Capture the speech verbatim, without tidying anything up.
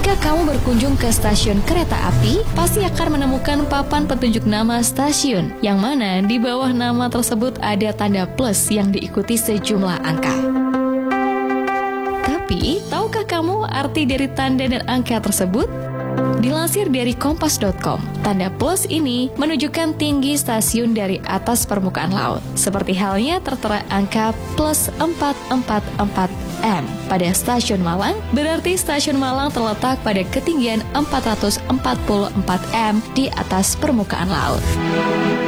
Jika kamu berkunjung ke stasiun kereta api, pasti akan menemukan papan petunjuk nama stasiun, yang mana di bawah nama tersebut ada tanda plus yang diikuti sejumlah angka. Tapi, tahukah kamu arti dari tanda dan angka tersebut? Dilansir dari kompas dot com, tanda plus ini menunjukkan tinggi stasiun dari atas permukaan laut. Seperti halnya tertera angka plus empat empat empat M pada stasiun Malang, berarti stasiun Malang terletak pada ketinggian empat ratus empat puluh empat meter di atas permukaan laut.